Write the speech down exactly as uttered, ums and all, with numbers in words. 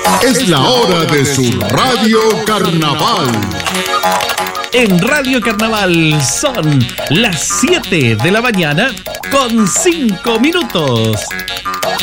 Es la hora de su Radio Carnaval. En Radio Carnaval son las siete de la mañana con cinco minutos.